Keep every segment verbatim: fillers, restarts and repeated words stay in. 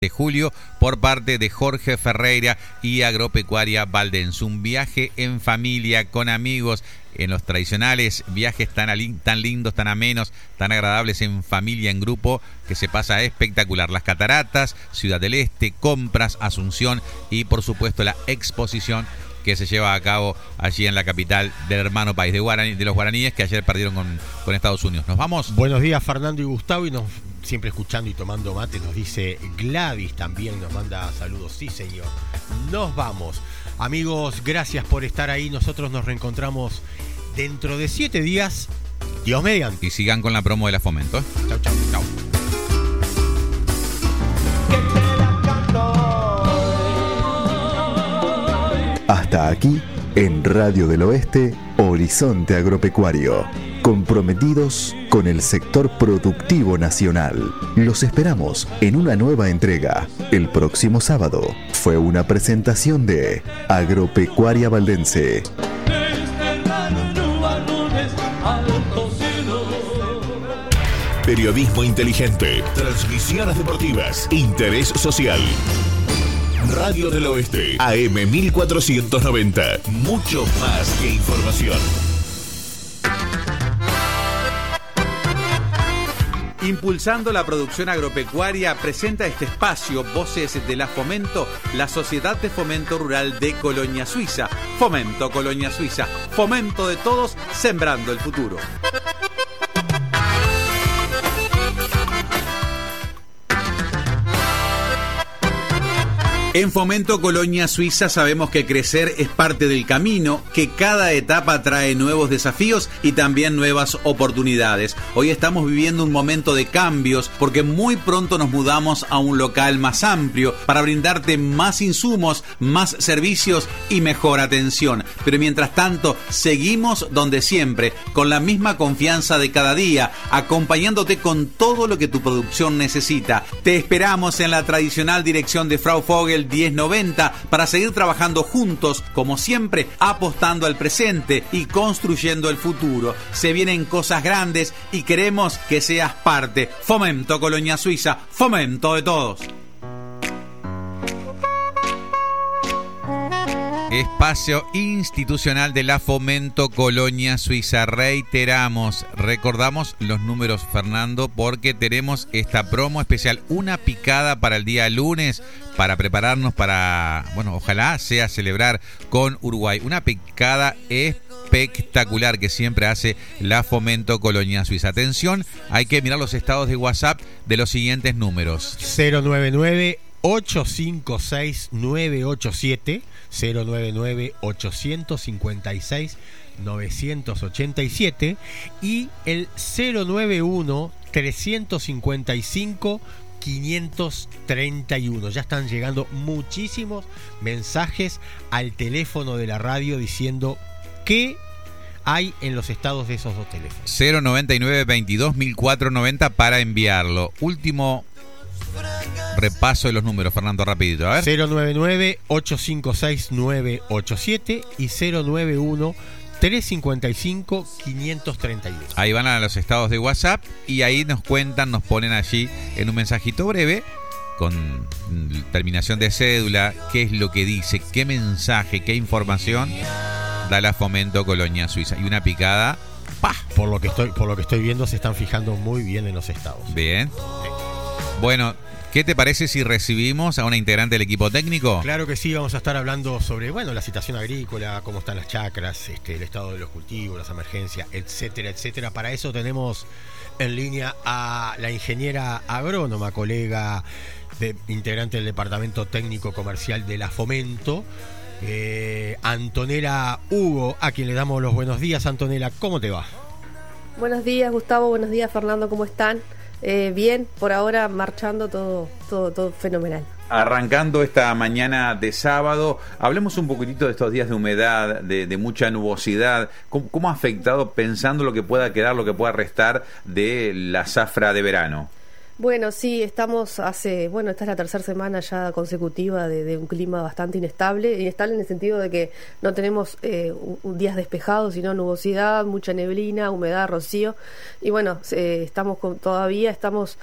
de julio por parte de Jorge Ferreira y Agropecuaria Valdense. Un viaje en familia, con amigos, en los tradicionales viajes tan, tan lindos, tan amenos, tan agradables en familia, en grupo, que se pasa espectacular. Las cataratas, Ciudad del Este, compras, Asunción y por supuesto la exposición que se lleva a cabo allí en la capital del hermano país de, Guaraní, de los guaraníes, que ayer perdieron con, con Estados Unidos. ¿Nos vamos? Buenos días, Fernando y Gustavo, y nos siempre escuchando y tomando mate, nos dice Gladys también, nos manda saludos. Sí, señor. Nos vamos. Amigos, gracias por estar ahí. Nosotros nos reencontramos dentro de siete días. Dios mediante. Y sigan con la promo de la Fomento. ¿eh? Chau, chau, chau. Hasta aquí, en Radio del Oeste, Horizonte Agropecuario. Comprometidos con el sector productivo nacional. Los esperamos en una nueva entrega el próximo sábado. Fue una presentación de Agropecuaria Valdense. Periodismo inteligente, transmisiones deportivas, interés social. Radio del Oeste, A M mil cuatrocientos noventa. Mucho más que información. Impulsando la producción agropecuaria, presenta este espacio Voces de la Fomento, la Sociedad de Fomento Rural de Colonia Suiza. Fomento Colonia Suiza, fomento de todos, sembrando el futuro. En Fomento Colonia Suiza sabemos que crecer es parte del camino, que cada etapa trae nuevos desafíos y también nuevas oportunidades. Hoy estamos viviendo un momento de cambios porque muy pronto nos mudamos a un local más amplio para brindarte más insumos, más servicios y mejor atención. Pero mientras tanto, seguimos donde siempre, con la misma confianza de cada día, acompañándote con todo lo que tu producción necesita. Te esperamos en la tradicional dirección de Frau Vogel diez noventa para seguir trabajando juntos, como siempre, apostando al presente y construyendo el futuro. Se vienen cosas grandes y queremos que seas parte. Fomento Colonia Suiza, fomento de todos. Espacio institucional de la Fomento Colonia Suiza. Reiteramos, recordamos los números, Fernando, porque tenemos esta promo especial, una picada para el día lunes, para prepararnos para, bueno, ojalá sea celebrar con Uruguay. Una picada espectacular que siempre hace la Fomento Colonia Suiza. Atención, hay que mirar los estados de WhatsApp de los siguientes números. cero nueve nueve ocho cinco seis nueve ocho siete, cero nueve nueve ocho cinco seis nueve ocho siete y el cero nueve uno tres cinco cinco quinientos treinta y uno. Ya están llegando muchísimos mensajes al teléfono de la radio diciendo qué hay en los estados de esos dos teléfonos. cero noventa y nueve veintidós mil cuatrocientos noventa para enviarlo. Último repaso de los números, Fernando, rapidito, a ver. cero nueve nueve ocho cinco seis nueve ocho siete y cero nueve uno tres cinco cinco quinientos treinta y uno. Ahí van a los estados de WhatsApp y ahí nos cuentan, nos ponen allí en un mensajito breve con terminación de cédula, qué es lo que dice, qué mensaje, qué información da la Fomento Colonia Suiza. Y una picada, ¡pah! Por lo que estoy, por lo que estoy viendo, se están fijando muy bien en los estados. Bien. Bueno, ¿qué te parece si recibimos a una integrante del equipo técnico? Claro que sí, vamos a estar hablando sobre, bueno, la situación agrícola, cómo están las chacras, este, el estado de los cultivos, las emergencias, etcétera, etcétera. Para eso tenemos en línea a la ingeniera agrónoma, colega de, integrante del Departamento Técnico Comercial de la Fomento, eh, Antonella Hugo, a quien le damos los buenos días. Antonella, ¿cómo te va? Buenos días, Gustavo, buenos días, Fernando, ¿cómo están? Eh, bien, por ahora marchando todo, todo, todo fenomenal. Arrancando esta mañana de sábado, hablemos un poquitito de estos días de humedad, de, de mucha nubosidad. ¿Cómo, ¿Cómo ha afectado, pensando lo que pueda quedar, lo que pueda restar de la zafra de verano? Bueno, sí, estamos hace, bueno, esta es la tercera semana ya consecutiva de, de un clima bastante inestable, inestable en el sentido de que no tenemos eh, un, un días despejados, sino nubosidad, mucha neblina, humedad, rocío, y bueno, eh, estamos con, todavía estamos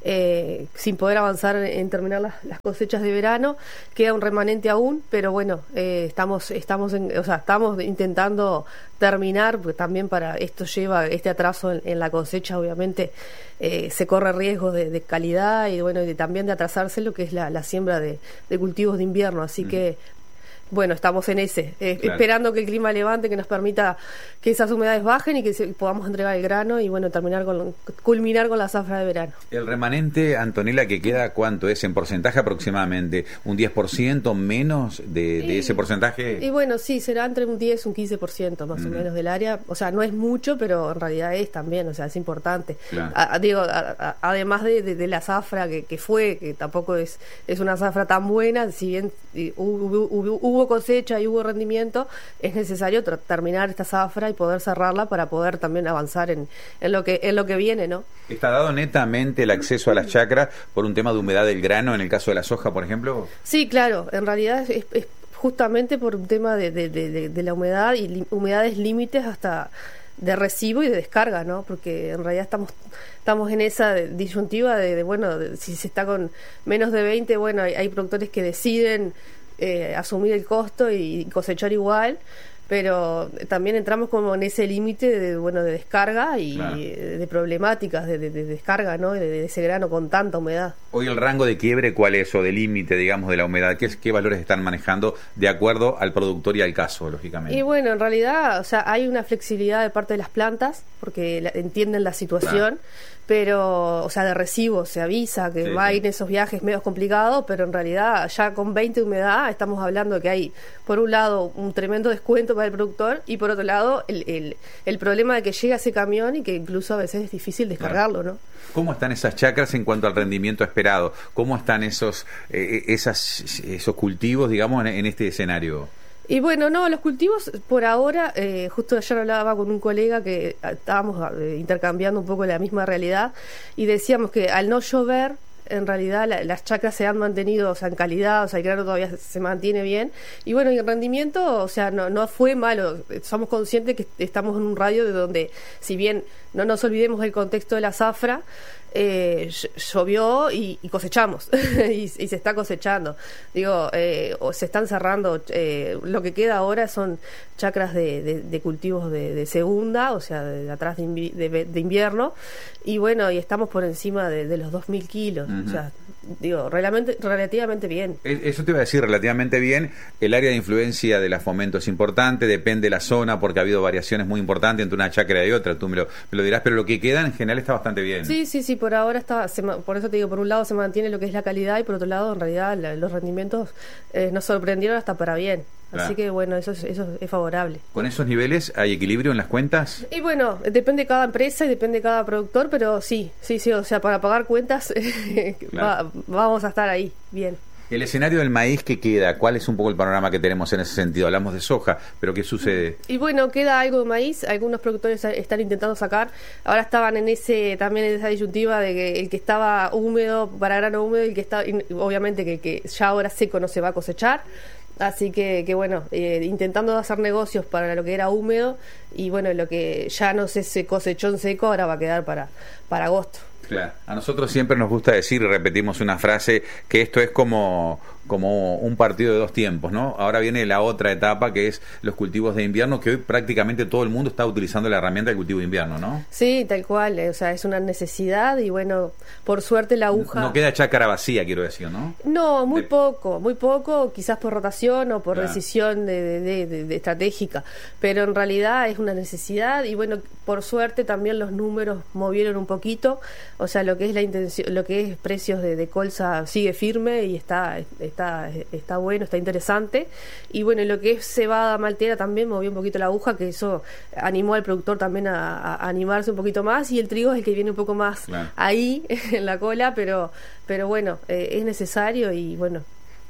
eh, sin poder avanzar en, en terminar las, las cosechas de verano, queda un remanente aún, pero bueno, eh, estamos, estamos, en, o sea, estamos intentando terminar, porque también para esto lleva este atraso en, en la cosecha, obviamente eh, se corre riesgo de, de calidad y bueno, y de, también de atrasarse lo que es la, la siembra de, de cultivos de invierno, así mm. que bueno, estamos en ese, eh, claro. esperando que el clima levante, que nos permita que esas humedades bajen y que se, podamos entregar el grano y bueno, terminar con culminar con la zafra de verano. El remanente, Antonella, que queda, ¿cuánto es en porcentaje aproximadamente? ¿Un diez por ciento menos de, de y, ese porcentaje? Y bueno, sí, será entre un diez y un quince por ciento más mm. o menos del área. O sea, no es mucho, pero en realidad es también, o sea, es importante. Claro. A, digo, a, a, además de, de, de la zafra que, que fue, que tampoco es, es una zafra tan buena, si bien y, hubo, hubo, hubo cosecha y hubo rendimiento, es necesario tra- terminar esta zafra y poder cerrarla para poder también avanzar en, en lo que en lo que viene, ¿no? ¿Está dado netamente el acceso a las chacras por un tema de humedad del grano, en el caso de la soja, por ejemplo? Sí, claro, en realidad es, es justamente por un tema de, de, de, de, de la humedad y li- humedades límites hasta de recibo y de descarga, ¿no? Porque en realidad estamos estamos en esa disyuntiva de, de bueno, de, si se está con menos de veinte, bueno, hay, hay productores que deciden eh, asumir el costo y cosechar igual, pero también entramos como en ese límite de bueno de descarga y claro. de problemáticas de, de, de descarga, ¿no? De, de ese grano con tanta humedad. Hoy el rango de quiebre, ¿cuál es? O de límite, digamos, de la humedad. ¿Qué, ¿Qué valores están manejando de acuerdo al productor y al caso, lógicamente? Y bueno, en realidad, o sea, hay una flexibilidad de parte de las plantas porque la, entienden la situación. Claro. Pero, o sea, de recibo se avisa que sí, va a ir en esos viajes medios complicados, pero en realidad ya con veinte de humedad estamos hablando de que hay, por un lado, un tremendo descuento para el productor y por otro lado, el, el, el problema de que llega ese camión y que incluso a veces es difícil descargarlo, ¿no? ¿Cómo están esas chacras en cuanto al rendimiento esperado? ¿Cómo están esos, eh, esas, esos cultivos, digamos, en, en este escenario? Y bueno, no, los cultivos por ahora, eh, justo ayer hablaba con un colega que estábamos eh, intercambiando un poco la misma realidad y decíamos que al no llover, en realidad la, las chacras se han mantenido, o sea, en calidad, o sea, el grano todavía se mantiene bien y bueno, y el rendimiento, o sea, no, no fue malo, somos conscientes que estamos en un radio de donde, si bien no nos olvidemos del contexto de la zafra, Eh, llovió y, y cosechamos y, y se está cosechando, digo, eh, o se están cerrando, eh, lo que queda ahora son chacras de, de, de cultivos de, de segunda, o sea, de, de atrás de, invi- de, de invierno, y bueno, y estamos por encima de, de los dos mil kilos, uh-huh. o sea, digo, realmente, relativamente bien. Eso te iba a decir, relativamente bien. El área de influencia de la Fomento es importante, depende de la zona, porque ha habido variaciones muy importantes entre una chacra y otra, tú me lo, me lo dirás, pero lo que queda en general está bastante bien. Sí, sí, sí, por ahora está, se, por eso te digo, por un lado se mantiene lo que es la calidad y por otro lado, en realidad, la, los rendimientos eh, nos sorprendieron hasta para bien. Claro. Así que bueno, eso es, eso es favorable. ¿Con esos niveles hay equilibrio en las cuentas? Y bueno, depende de cada empresa y depende de cada productor, pero sí, sí, sí, o sea, para pagar cuentas claro. va, vamos a estar ahí, bien. El escenario del maíz que queda, ¿cuál es un poco el panorama que tenemos en ese sentido? Hablamos de soja, pero ¿qué sucede? Y bueno, queda algo de maíz, algunos productores están intentando sacar, ahora estaban en ese también en esa disyuntiva de que el que estaba húmedo para grano húmedo y el que está, obviamente que, que ya ahora seco no se va a cosechar. Así que, que bueno, eh, intentando hacer negocios para lo que era húmedo y bueno, lo que ya no se, se cosechó en seco ahora va a quedar para, para agosto. Claro. A nosotros siempre nos gusta decir, y repetimos una frase, que esto es como, como un partido de dos tiempos, ¿no? Ahora viene la otra etapa que es los cultivos de invierno, que hoy prácticamente todo el mundo está utilizando la herramienta del cultivo de invierno, ¿no? Sí, tal cual, eh, o sea, es una necesidad y bueno, por suerte la aguja... No, no queda chácara vacía, quiero decir, ¿no? No, muy de... poco, muy poco, quizás por rotación o por claro. decisión de, de, de, de, de estratégica, pero en realidad es una necesidad y bueno, por suerte también los números movieron un poquito, o sea, lo que es la intención, lo que es precios de, de colza sigue firme y está, está, está bueno, está interesante. Y bueno, lo que es cebada maltera también movió un poquito la aguja, que eso animó al productor también a, a animarse un poquito más. Y el trigo es el que viene un poco más claro. ahí en la cola, pero, pero bueno, eh, es necesario y bueno.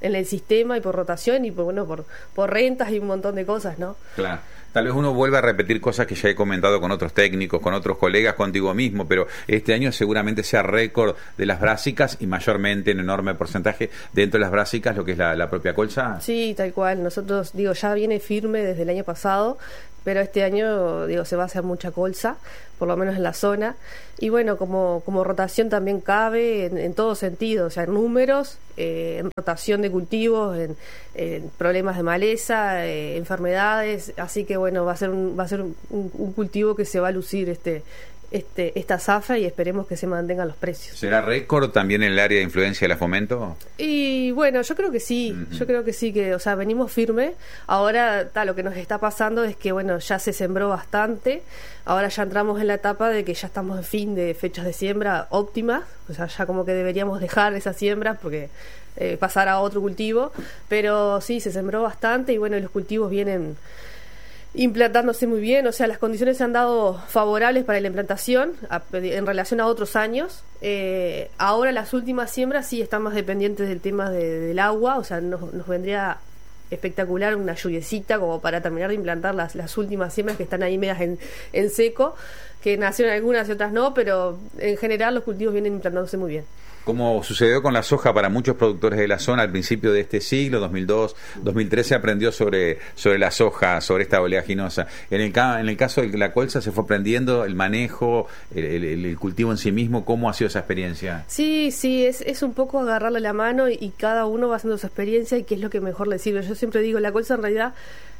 en el sistema y por rotación y por, bueno, por, por rentas y un montón de cosas, ¿no? Claro. Tal vez uno vuelva a repetir cosas que ya he comentado con otros técnicos, con otros colegas, contigo mismo, pero este año seguramente sea récord de las brásicas y mayormente en enorme porcentaje dentro de las brásicas lo que es la, la propia colza. Sí, tal cual. Nosotros, digo, ya viene firme desde el año pasado, pero este año, digo, se va a hacer mucha colza, por lo menos en la zona. Y bueno, como, como rotación también cabe en, en todo sentido, o sea, en números, eh, en rotación de cultivos, en, en problemas de maleza, eh, enfermedades, así que bueno, va a ser un, va a ser un, un cultivo que se va a lucir este Este, esta zafra y esperemos que se mantengan los precios. ¿Será récord también en el área de influencia de la Fomento? Y bueno, yo creo que sí, uh-huh. yo creo que sí, que, o sea, venimos firme. Ahora, tal, lo que nos está pasando es que, bueno, ya se sembró bastante. Ahora ya entramos en la etapa de que ya estamos en fin de fechas de siembra óptimas. O sea, ya como que deberíamos dejar esas siembras porque eh, pasar a otro cultivo. Pero sí, se sembró bastante y bueno, los cultivos vienen implantándose muy bien, o sea, las condiciones se han dado favorables para la implantación a, en relación a otros años. Eh, ahora las últimas siembras sí están más dependientes del tema de, del agua, o sea, nos, nos vendría espectacular una lluviecita como para terminar de implantar las, las últimas siembras que están ahí medias en, en seco, que nacieron algunas y otras no, pero en general los cultivos vienen implantándose muy bien. Como sucedió con la soja para muchos productores de la zona al principio de este siglo, dos mil dos, dos mil tres, se aprendió sobre, sobre la soja, sobre esta oleaginosa. En el, en el caso de la colza se fue aprendiendo el manejo, el, el, el cultivo en sí mismo. ¿Cómo ha sido esa experiencia? Sí, sí, es, es un poco agarrarle la mano y, y cada uno va haciendo su experiencia y qué es lo que mejor le sirve. Yo siempre digo, la colza en realidad...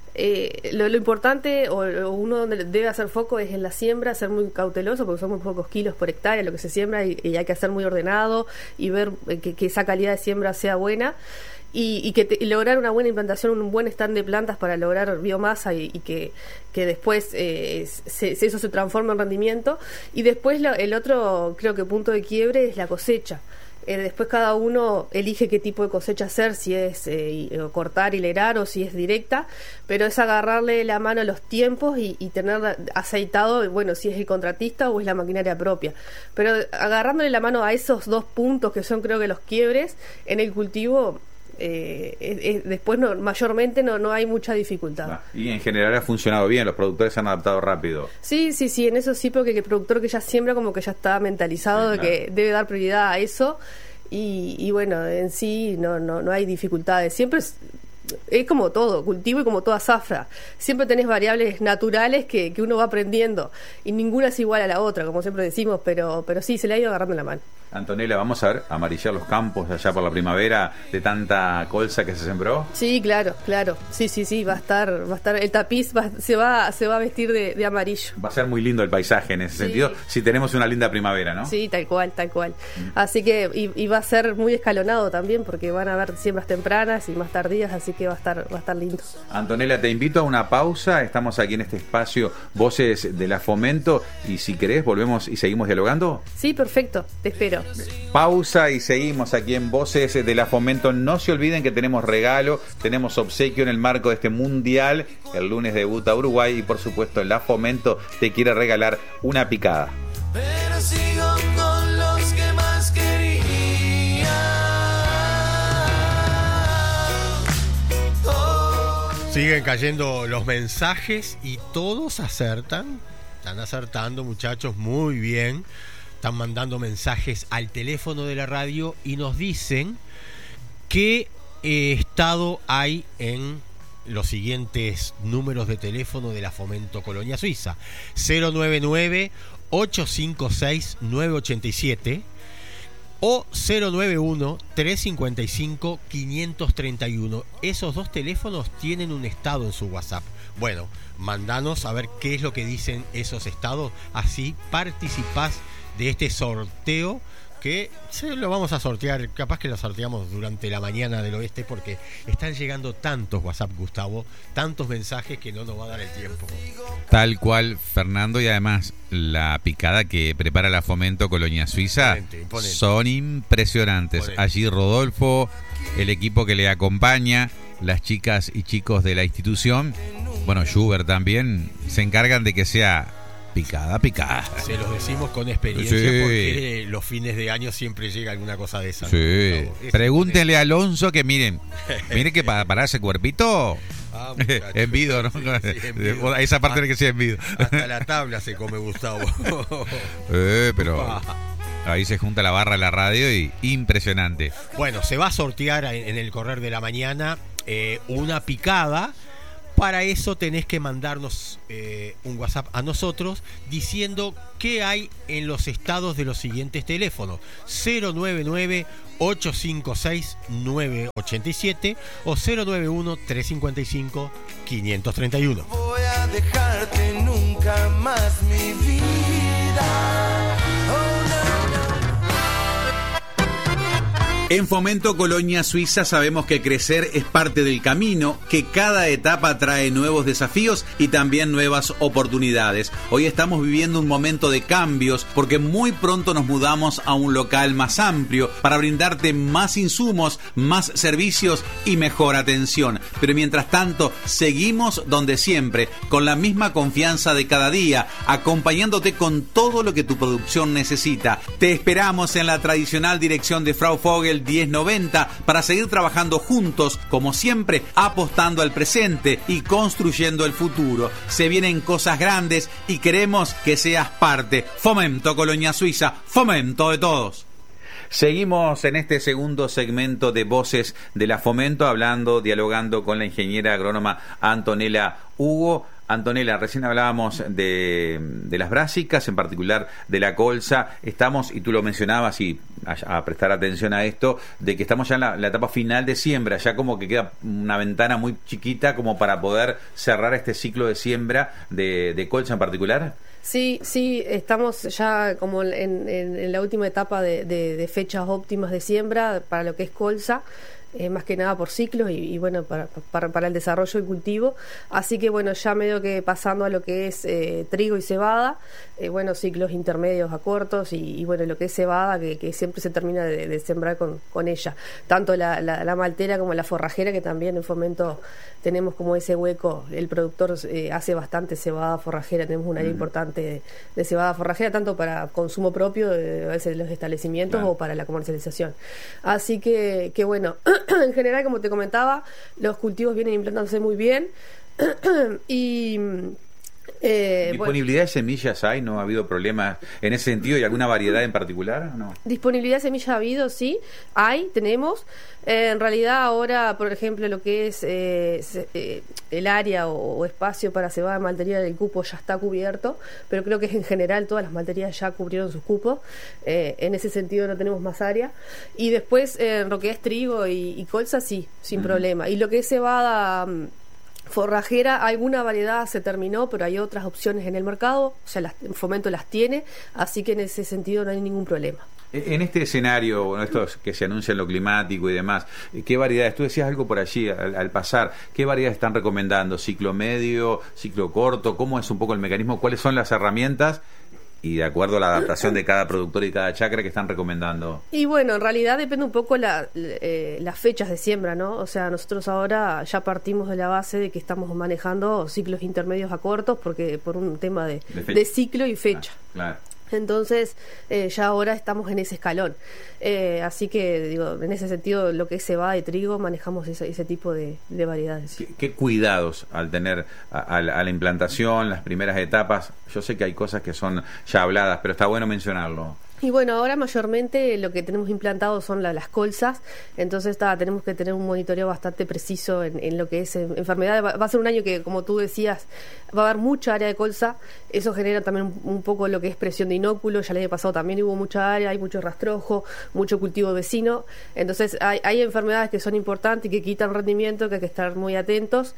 Eh, lo, lo importante o, o uno donde debe hacer foco es en la siembra, ser muy cauteloso porque son muy pocos kilos por hectárea lo que se siembra y, y hay que ser muy ordenado y ver que, que esa calidad de siembra sea buena y, y que te, y lograr una buena implantación, un buen stand de plantas para lograr biomasa y, y que, que después eh, se, eso se transforme en rendimiento. Y después lo, el otro creo que punto de quiebre es la cosecha. Eh, después cada uno elige qué tipo de cosecha hacer, si es eh, cortar, hilerar o si es directa, pero es agarrarle la mano a los tiempos y, y tener aceitado, bueno, si es el contratista o es la maquinaria propia. Pero agarrándole la mano a esos dos puntos que son creo que los quiebres en el cultivo, eh, eh, eh, después no, mayormente no, no hay mucha dificultad. Ah, y en general ha funcionado bien, los productores se han adaptado rápido. Sí, sí, sí, en eso sí, porque el productor que ya siembra como que ya está mentalizado sí, claro, de que debe dar prioridad a eso y, y bueno, en sí no, no, no hay dificultades. Siempre es, es como todo, cultivo y como toda zafra. Siempre tenés variables naturales que, que uno va aprendiendo y ninguna es igual a la otra, como siempre decimos, pero, pero sí, se le ha ido agarrando la mano. Antonella, ¿vamos a ver amarillar los campos allá por la primavera de tanta colza que se sembró? Sí, claro, claro. Sí, sí, sí, va a estar, va a estar, el tapiz va, se va, se va a vestir de, de amarillo. Va a ser muy lindo el paisaje en ese sí, sentido, si tenemos una linda primavera, ¿no? Sí, tal cual, tal cual. Mm. Así que, y, y va a ser muy escalonado también, porque van a haber siembras tempranas y más tardías, así que va a estar, va a estar lindo. Antonella, te invito a una pausa. Estamos aquí en este espacio Voces de la Fomento y si querés volvemos y seguimos dialogando. Sí, perfecto, te espero. Pausa y seguimos aquí en Voces de la Fomento. No se olviden que tenemos regalo, tenemos obsequio en el marco de este mundial. El lunes debuta Uruguay y por supuesto la Fomento te quiere regalar una picada. Pero sigo con los que más quería. Oh. Siguen cayendo los mensajes y todos acertan. Están acertando, muchachos, muy bien. Están mandando mensajes al teléfono de la radio y nos dicen qué eh, estado hay en los siguientes números de teléfono de la Fomento Colonia Suiza: cero nueve nueve, ocho cinco seis, nueve ocho siete o cero nueve uno, tres cinco cinco, cinco tres uno. Esos dos teléfonos tienen un estado en su WhatsApp. Bueno, mandanos a ver qué es lo que dicen esos estados, así participás de este sorteo que sí, lo vamos a sortear, capaz que lo sorteamos durante la mañana del oeste porque están llegando tantos WhatsApp, Gustavo, tantos mensajes que no nos va a dar el tiempo. Tal cual, Fernando, y además la picada que prepara la Fomento Colonia Suiza imponente, imponente. Son impresionantes. Imponente. Allí Rodolfo, el equipo que le acompaña, las chicas y chicos de la institución, bueno, Schubert también, se encargan de que sea Picada, picada. Se los decimos con experiencia Sí. porque los fines de año siempre llega alguna cosa de esa. ¿no? Sí. Gustavo? Ese Pregúntenle a Alonso que miren, miren que para parar ese cuerpito, Ah, muchacho. envido, ¿no? Sí, envido. Esa parte tiene que ser envido. Hasta la tabla se come Gustavo. Eh, pero ahí se junta la barra de la radio y impresionante. Bueno, se va a sortear en, en el correr de la mañana eh, una picada. Para eso tenés que mandarnos eh, un WhatsApp a nosotros diciendo qué hay en los estados de los siguientes teléfonos: cero nueve nueve, ocho cinco seis, nueve ocho siete o cero nueve uno, tres cinco cinco, cinco tres uno. Voy a dejarte nunca más mi vida. Oh, no, no. En Fomento Colonia Suiza sabemos que crecer es parte del camino, que cada etapa trae nuevos desafíos y también nuevas oportunidades. Hoy estamos viviendo un momento de cambios porque muy pronto nos mudamos a un local más amplio para brindarte más insumos, más servicios y mejor atención. Pero mientras tanto, seguimos donde siempre, con la misma confianza de cada día, acompañándote con todo lo que tu producción necesita. Te esperamos en la tradicional dirección de Frau Vogel diez noventa para seguir trabajando juntos, como siempre, apostando al presente y construyendo el futuro. Se vienen cosas grandes y queremos que seas parte. Fomento Colonia Suiza, fomento de todos. Seguimos en este segundo segmento de Voces de la Fomento, hablando, dialogando con la ingeniera agrónoma Antonella Hugo. Antonella, recién hablábamos de, de las brásicas, en particular de la colza. Estamos, y tú lo mencionabas, y a, a prestar atención a esto, de que estamos ya en la, la etapa final de siembra, ya como que queda una ventana muy chiquita como para poder cerrar este ciclo de siembra de, de colza en particular. Sí, sí, estamos ya como en, en, en la última etapa de, de, de fechas óptimas de siembra para lo que es colza. Eh, más que nada por ciclos y, y bueno, para, para, para el desarrollo y cultivo. Así que bueno, ya medio que pasando a lo que es eh, trigo y cebada, eh, bueno, ciclos intermedios a cortos y, y bueno, lo que es cebada, que, que siempre se termina de, de sembrar con, con ella. Tanto la, la, la maltera como la forrajera, que también en Fomento tenemos como ese hueco. El productor eh, hace bastante cebada forrajera, tenemos un área uh-huh. importante de, de cebada forrajera, tanto para consumo propio de, a veces, de los establecimientos claro. o para la comercialización. Así que, que bueno, en general, como te comentaba, los cultivos vienen implantándose muy bien y eh, disponibilidad bueno, de semillas hay, no ha habido problemas en ese sentido. ¿Y alguna variedad en particular? No. Disponibilidad de semillas ha habido, sí, hay, tenemos. Eh, en realidad ahora, por ejemplo, lo que es eh, se, eh, el área o, o espacio para cebada de maltería del cupo ya está cubierto, pero creo que en general todas las malterías ya cubrieron sus cupos. Eh, en ese sentido no tenemos más área. Y después, eh, lo que es trigo y, y colza, sí, sin uh-huh. problema. Y lo que es cebada forrajera, alguna variedad se terminó, pero hay otras opciones en el mercado, o sea, las, Fomento las tiene, así que en ese sentido no hay ningún problema. En este escenario, bueno, esto que se anuncia en lo climático y demás, ¿qué variedades? Tú decías algo por allí al, al pasar, ¿qué variedades están recomendando? ¿Ciclo medio, ciclo corto? ¿Cómo es un poco el mecanismo? ¿Cuáles son las herramientas? Y de acuerdo a la adaptación de cada productor y cada chacra que están recomendando. Y bueno, en realidad depende un poco la, eh, las fechas de siembra, ¿no? O sea, nosotros ahora ya partimos de la base de que estamos manejando ciclos intermedios a cortos, porque por un tema de, de, de ciclo y fecha. Ah, claro. Entonces, eh, ya ahora estamos en ese escalón. Eh, así que, digo, en ese sentido, lo que es cebada y trigo, manejamos ese, ese tipo de, de variedades. ¿Qué, qué cuidados al tener a, a, la, a la implantación, las primeras etapas? Yo sé que hay cosas que son ya habladas, pero está bueno mencionarlo. Y bueno, ahora mayormente lo que tenemos implantado son la, las colzas, entonces ta, tenemos que tener un monitoreo bastante preciso en, en lo que es enfermedades. Va, va a ser un año que, como tú decías, va a haber mucha área de colza, eso genera también un, un poco lo que es presión de inóculo. Ya el año pasado también hubo mucha área, hay mucho rastrojo, mucho cultivo vecino, entonces hay, hay enfermedades que son importantes y que quitan rendimiento, que hay que estar muy atentos.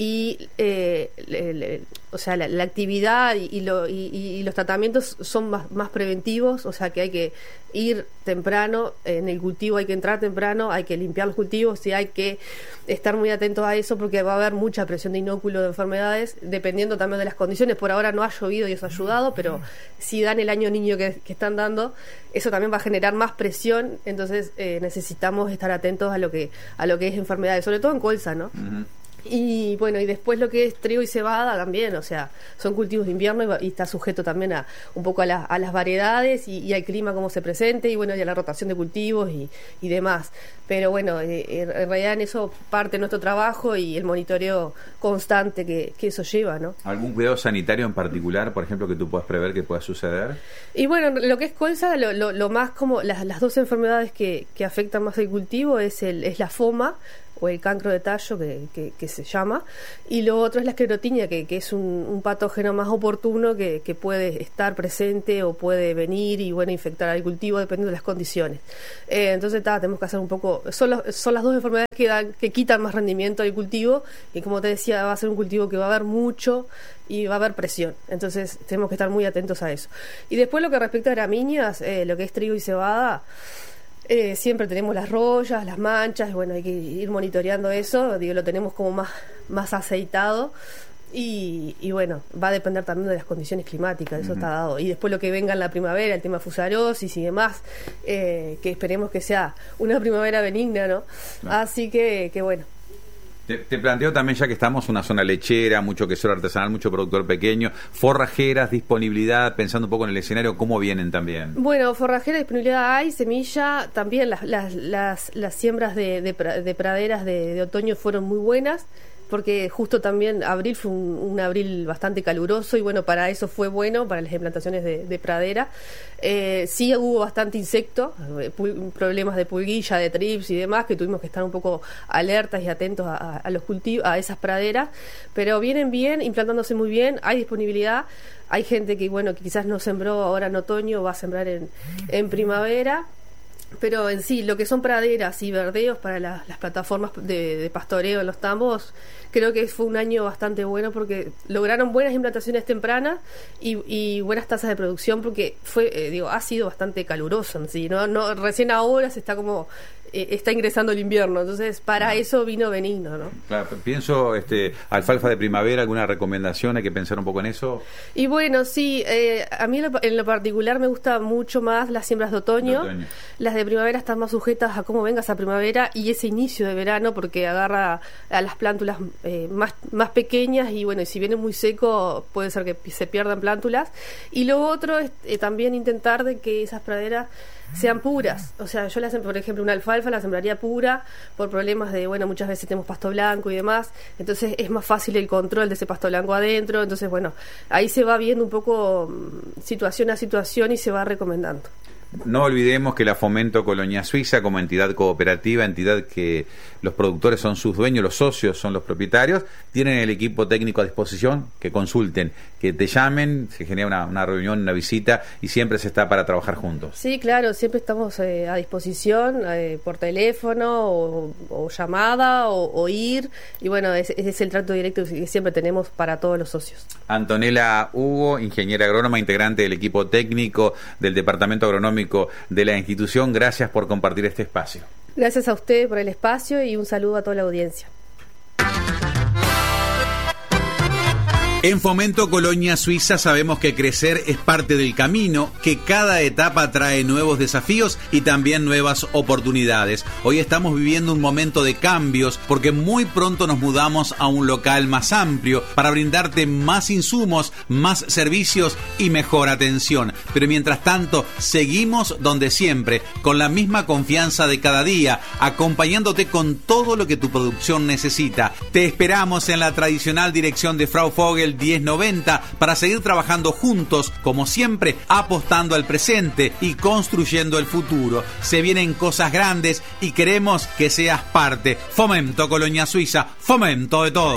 Y eh, le, le, o sea, la, la actividad y, y, lo, y, y los tratamientos son más, más preventivos, o sea que hay que ir temprano, en el cultivo hay que entrar temprano, hay que limpiar los cultivos y hay que estar muy atentos a eso, porque va a haber mucha presión de inóculo, de enfermedades, dependiendo también de las condiciones. Por ahora no ha llovido y eso ha ayudado, pero si dan el año niño que, que están dando, eso también va a generar más presión. Entonces eh, necesitamos estar atentos a lo que a lo que es enfermedades, sobre todo en colza, ¿no? Uh-huh. Y bueno, y después lo que es trigo y cebada también, o sea, son cultivos de invierno y, va- y está sujeto también a un poco a, la- a las variedades y, y al clima como se presente y bueno, y a la rotación de cultivos y, y demás. Pero bueno, eh, en, en realidad en eso parte nuestro trabajo y el monitoreo constante que, que eso lleva, ¿no? ¿Algún cuidado sanitario en particular, por ejemplo, que tú puedas prever que pueda suceder? Y bueno, lo que es colza, lo, lo, lo más como las, las dos enfermedades que, que afectan más el cultivo es el es la foma o el cancro de tallo que, que, que se llama, y lo otro es la esclerotinia, que, que es un, un patógeno más oportuno que, que puede estar presente o puede venir y bueno, infectar al cultivo dependiendo de las condiciones. Eh, entonces ta, tenemos que hacer un poco, son, los, son las dos enfermedades que, dan, que quitan más rendimiento al cultivo, y como te decía, va a ser un cultivo que va a haber mucho y va a haber presión, entonces tenemos que estar muy atentos a eso. Y después lo que respecta a gramíneas, eh, lo que es trigo y cebada, Eh, siempre tenemos las rollas, las manchas, y bueno, hay que ir monitoreando eso, digo, lo tenemos como más, más aceitado y, y bueno, va a depender también de las condiciones climáticas, eso uh-huh. está dado. Y después lo que venga en la primavera, el tema fusarosis y demás, eh, que esperemos que sea una primavera benigna, ¿no? No. Así que, que bueno. Te, te planteo también, ya que estamos una zona lechera, mucho quesero artesanal, mucho productor pequeño, forrajeras, disponibilidad, pensando un poco en el escenario, ¿cómo vienen también? Bueno, forrajera, disponibilidad hay, semilla, también las, las, las, las siembras de, de, de praderas de, de otoño fueron muy buenas, porque justo también abril fue un, un abril bastante caluroso y bueno, para eso fue bueno, para las implantaciones de, de pradera. Eh, sí hubo bastante insecto, eh, pul- problemas de pulguilla, de trips y demás, que tuvimos que estar un poco alertas y atentos a, a los cultivos, a esas praderas, pero vienen bien, implantándose muy bien, hay disponibilidad. Hay gente que bueno, que quizás no sembró ahora en otoño, va a sembrar en, en primavera. Pero en sí, lo que son praderas y verdeos para la, las plataformas de, de pastoreo en los tambos, creo que fue un año bastante bueno porque lograron buenas implantaciones tempranas y, y buenas tasas de producción, porque fue, eh, digo, ha sido bastante caluroso en sí, ¿no? No, recién ahora se está como eh, está ingresando el invierno, entonces para eso vino benigno, ¿no? Claro, pienso, este, alfalfa de primavera, ¿alguna recomendación? Hay que pensar un poco en eso. Y bueno, sí, eh, a mí en lo, en lo particular me gusta mucho más las siembras de otoño. de otoño. Las de primavera están más sujetas a cómo venga esa primavera y ese inicio de verano, porque agarra a las plántulas eh, más, más pequeñas y bueno, y si viene muy seco puede ser que se pierdan plántulas. Y lo otro es eh, también intentar de que esas praderas sean puras, o sea, yo la por ejemplo una alfalfa la sembraría pura por problemas de, bueno, muchas veces tenemos pasto blanco y demás, entonces es más fácil el control de ese pasto blanco adentro, entonces bueno, ahí se va viendo un poco situación a situación y se va recomendando. No olvidemos que la Fomento Colonia Suiza, como entidad cooperativa, entidad que los productores son sus dueños, los socios son los propietarios, tienen el equipo técnico a disposición, que consulten, que te llamen, se genera una, una reunión, una visita y siempre se está para trabajar juntos. Sí, claro, siempre estamos eh, a disposición eh, por teléfono o, o llamada o, o ir, y bueno, ese, ese es el trato directo que siempre tenemos para todos los socios. Antonella Hugo, ingeniera agrónoma, integrante del equipo técnico del Departamento Agronómico de la institución, gracias por compartir este espacio. Gracias a usted por el espacio y un saludo a toda la audiencia. En Fomento Colonia Suiza sabemos que crecer es parte del camino, que cada etapa trae nuevos desafíos y también nuevas oportunidades. Hoy estamos viviendo un momento de cambios porque muy pronto nos mudamos a un local más amplio para brindarte más insumos, más servicios y mejor atención. Pero mientras tanto, seguimos donde siempre, con la misma confianza de cada día, acompañándote con todo lo que tu producción necesita. Te esperamos en la tradicional dirección de Frau Vogel diez noventa para seguir trabajando juntos, como siempre, apostando al presente y construyendo el futuro. Se vienen cosas grandes y queremos que seas parte. Fomento Colonia Suiza, fomento de todos.